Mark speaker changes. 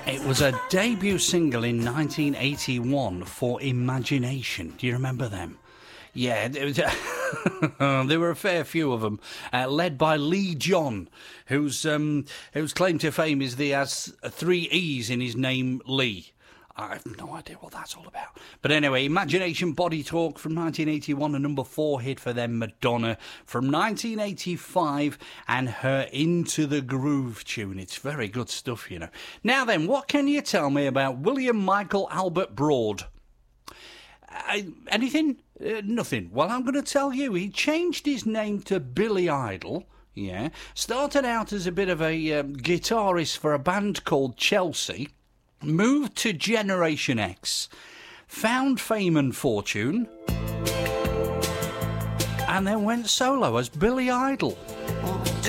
Speaker 1: It was a debut single in 1981 for Imagination. Do you remember them? Yeah, there were a fair few of them, led by Lee John, whose claim to fame is that he has 3 E's in his name, Lee. I have no idea what that's all about. But anyway, Imagination Body Talk from 1981, a number 4 hit for them, Madonna, from 1985, and her Into the Groove tune. It's very good stuff, you know. Now then, what can you tell me about William Michael Albert Broad? Anything? Nothing. Well, I'm going to tell you, he changed his name to Billy Idol. Yeah. Started out as a bit of a guitarist for a band called Chelsea. Moved to Generation X, found fame and fortune, and then went solo as Billy Idol.